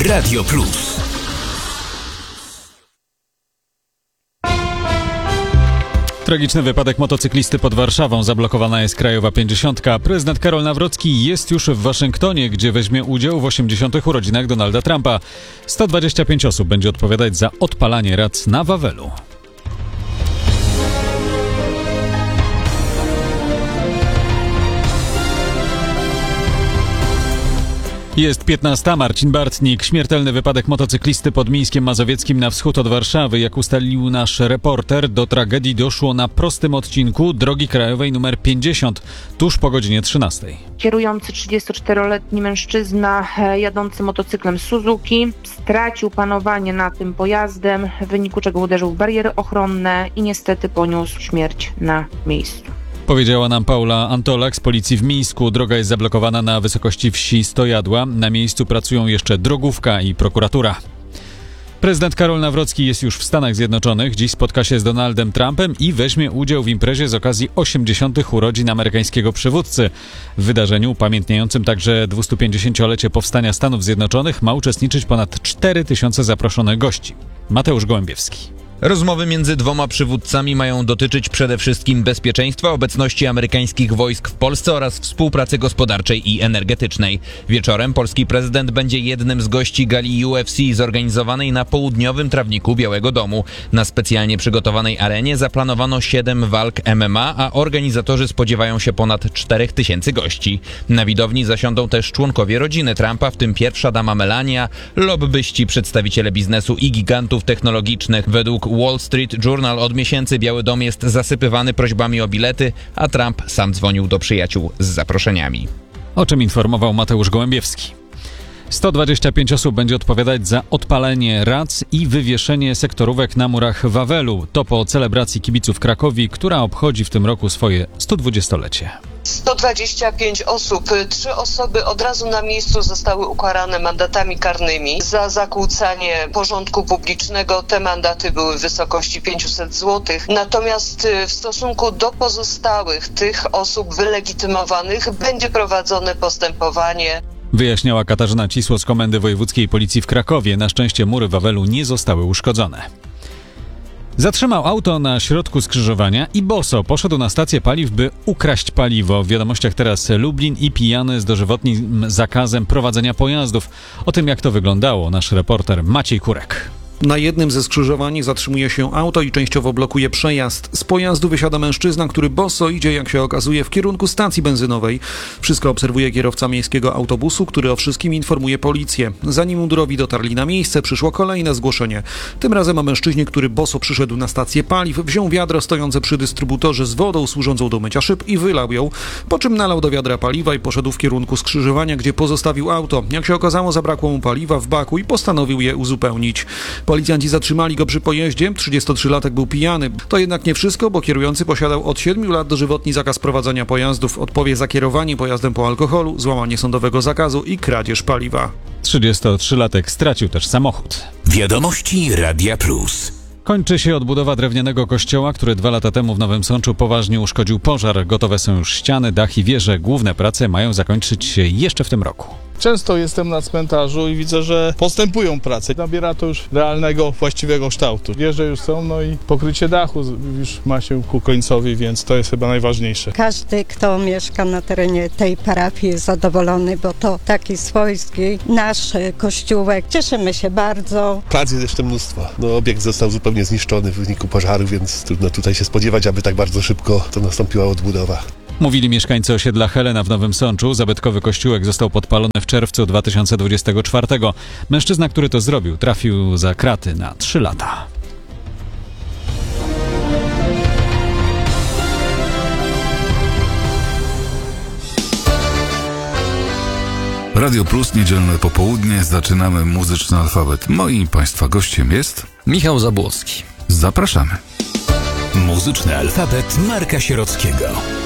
Radio Plus. Tragiczny wypadek motocyklisty pod Warszawą. Zablokowana jest Krajowa 50. Prezydent Karol Nawrocki jest już w Waszyngtonie, gdzie weźmie udział w 80. urodzinach Donalda Trumpa. 125 osób będzie odpowiadać za odpalanie rac na Wawelu. Jest 15. Marcin Bartnik. Śmiertelny wypadek motocyklisty pod Mińskiem Mazowieckim na wschód od Warszawy. Jak ustalił nasz reporter, do tragedii doszło na prostym odcinku drogi krajowej nr 50, tuż po godzinie 13. Kierujący 34-letni mężczyzna jadący motocyklem Suzuki stracił panowanie nad tym pojazdem, w wyniku czego uderzył w bariery ochronne i niestety poniósł śmierć na miejscu. Powiedziała nam Paula Antolak z policji w Mińsku. Droga jest zablokowana na wysokości wsi Stojadła. Na miejscu pracują jeszcze drogówka i prokuratura. Prezydent Karol Nawrocki jest już w Stanach Zjednoczonych. Dziś spotka się z Donaldem Trumpem i weźmie udział w imprezie z okazji 80. urodzin amerykańskiego przywódcy. W wydarzeniu upamiętniającym także 250-lecie powstania Stanów Zjednoczonych ma uczestniczyć ponad 4000 zaproszonych gości. Mateusz Gołębiewski. Rozmowy między dwoma przywódcami mają dotyczyć przede wszystkim bezpieczeństwa, obecności amerykańskich wojsk w Polsce oraz współpracy gospodarczej i energetycznej. Wieczorem polski prezydent będzie jednym z gości gali UFC zorganizowanej na południowym trawniku Białego Domu. Na specjalnie przygotowanej arenie zaplanowano 7 walk MMA, a organizatorzy spodziewają się ponad 4000 gości. Na widowni zasiądą też członkowie rodziny Trumpa, w tym pierwsza dama Melania, lobbyści, przedstawiciele biznesu i gigantów technologicznych. Według Wall Street Journal od miesięcy Biały Dom jest zasypywany prośbami o bilety, a Trump sam dzwonił do przyjaciół z zaproszeniami. O czym informował Mateusz Gołębiewski. 125 osób będzie odpowiadać za odpalenie rac i wywieszenie sektorówek na murach Wawelu. To po celebracji kibiców Krakowi, która obchodzi w tym roku swoje 120-lecie. 125 osób, 3 osoby od razu na miejscu zostały ukarane mandatami karnymi za zakłócanie porządku publicznego. Te mandaty były w wysokości 500 zł. Natomiast w stosunku do pozostałych tych osób wylegitymowanych będzie prowadzone postępowanie. Wyjaśniała Katarzyna Cisło z Komendy Wojewódzkiej Policji w Krakowie. Na szczęście mury Wawelu nie zostały uszkodzone. Zatrzymał auto na środku skrzyżowania i boso poszedł na stację paliw, by ukraść paliwo. W wiadomościach teraz Lublin i pijany z dożywotnim zakazem prowadzenia pojazdów. O tym, jak to wyglądało, nasz reporter Maciej Kurek. Na jednym ze skrzyżowań zatrzymuje się auto i częściowo blokuje przejazd. Z pojazdu wysiada mężczyzna, który boso idzie, jak się okazuje, w kierunku stacji benzynowej. Wszystko obserwuje kierowca miejskiego autobusu, który o wszystkim informuje policję. Zanim mundurowi dotarli na miejsce, przyszło kolejne zgłoszenie. Tym razem o mężczyźnie, który boso przyszedł na stację paliw, wziął wiadro stojące przy dystrybutorze z wodą służącą do mycia szyb i wylał ją, po czym nalał do wiadra paliwa i poszedł w kierunku skrzyżowania, gdzie pozostawił auto. Jak się okazało, zabrakło mu paliwa w baku i postanowił je uzupełnić. Policjanci zatrzymali go przy pojeździe. 33-latek był pijany. To jednak nie wszystko, bo kierujący posiadał od 7 lat dożywotni zakaz prowadzenia pojazdów. Odpowie za kierowanie pojazdem po alkoholu, złamanie sądowego zakazu i kradzież paliwa. 33-latek stracił też samochód. Wiadomości Radia Plus. Kończy się odbudowa drewnianego kościoła, który 2 lata temu w Nowym Sączu poważnie uszkodził pożar. Gotowe są już ściany, dach i wieże. Główne prace mają zakończyć się jeszcze w tym roku. Często jestem na cmentarzu i widzę, że postępują prace. Nabiera to już realnego, właściwego kształtu. Wieże już są, no i pokrycie dachu już ma się ku końcowi, więc to jest chyba najważniejsze. Każdy, kto mieszka na terenie tej parafii, jest zadowolony, bo to taki swojski nasz kościółek. Cieszymy się bardzo. Prac jest jeszcze mnóstwo. Obiekt został zupełnie zniszczony w wyniku pożaru, więc trudno tutaj się spodziewać, aby tak bardzo szybko to nastąpiła odbudowa. Mówili mieszkańcy osiedla Helena w Nowym Sączu. Zabytkowy kościółek został podpalony w czerwcu 2024. Mężczyzna, który to zrobił, trafił za kraty na 3 lata. Radio Plus, niedzielne popołudnie. Zaczynamy muzyczny alfabet. Moim Państwa gościem jest Michał Zabłocki. Zapraszamy. Muzyczny alfabet Marka Sierockiego.